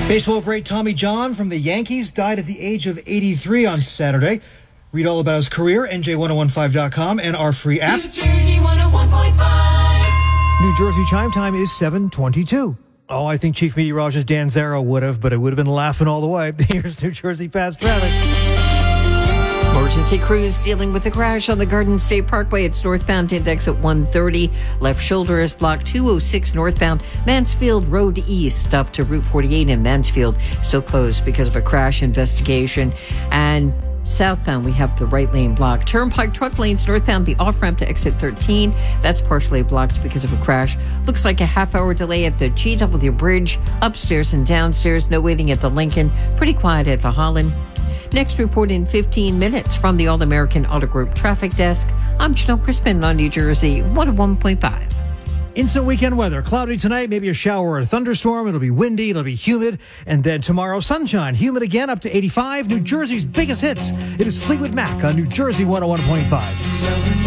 Baseball great Tommy John from the Yankees died at the age of 83 on Saturday. Read all about his career, NJ1015.com, and our free app. New Jersey 101.5. New Jersey chime time is 7:22. Oh, I think Chief Meteorologist Dan Zarrow would have, but it would have been laughing all the way. Here's New Jersey fast traffic. Emergency crews dealing with the crash on the Garden State Parkway. It's northbound into exit 130. Left shoulder is blocked. 206 northbound Mansfield Road East up to Route 48 in Mansfield. Still closed because of a crash investigation. And southbound, we have the right lane blocked. Turnpike truck lanes northbound, the off-ramp to exit 13. That's partially blocked because of a crash. Looks like a half-hour delay at the GW Bridge. Upstairs and downstairs. No waiting at the Lincoln. Pretty quiet at the Holland. Next report in 15 minutes from the All-American Auto Group Traffic Desk. I'm Janelle Crispin on New Jersey 101.5. Instant weekend weather. Cloudy tonight, maybe a shower or a thunderstorm. It'll be windy, it'll be humid. And then tomorrow, sunshine. Humid again, up to 85. New Jersey's biggest hits. It is Fleetwood Mac on New Jersey 101.5.